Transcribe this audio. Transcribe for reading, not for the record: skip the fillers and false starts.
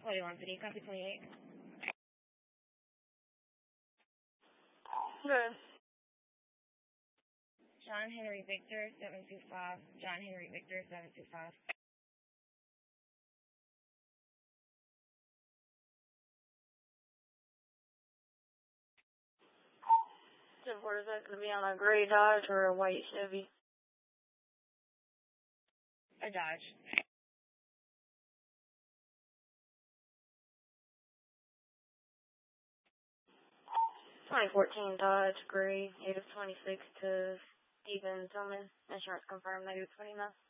41 City, copy 28. Good. John Henry Victor, 725. John Henry Victor, 725. What is that going to be on a gray Dodge or a white Chevy? A Dodge. 2014 Dodge Gray, native 26 to Stephen Tillman. Insurance confirmed, negative 29.